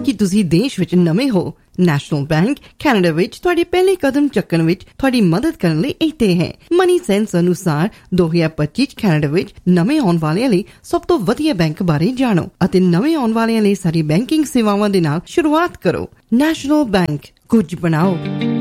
ਕਿ ਤੁਸੀਂ ਦੇਸ਼ ਵਿੱਚ ਨਵੇਂ ਹੋ। ਨੈਸ਼ਨਲ ਬੈਂਕ ਕੈਨੇਡਾ ਵਿੱਚ ਤੁਹਾਡੇ ਪਹਿਲੇ ਕਦਮ ਚੱਕਣ ਵਿੱਚ ਤੁਹਾਡੀ ਮਦਦ ਕਰਨ ਲਈ ਇੱਥੇ ਹੈ। ਮਨੀ ਸੈਂਸ ਅਨੁਸਾਰ 2025 ਚ ਕੈਨੇਡਾ ਵਿੱਚ ਨਵੇਂ ਆਉਣ ਵਾਲਿਆਂ ਲਈ ਸਭ ਤੋਂ ਵਧੀਆ ਬੈਂਕ ਬਾਰੇ ਜਾਣੋ ਅਤੇ ਨਵੇਂ ਆਉਣ ਵਾਲਿਆਂ ਲਈ ਸਾਡੀ ਬੈਂਕਿੰਗ ਸੇਵਾਵਾਂ ਦੇ ਨਾਲ ਸ਼ੁਰੂਆਤ ਕਰੋ। ਨੈਸ਼ਨਲ ਬੈਂਕ, ਕੁਝ ਬਣਾਓ।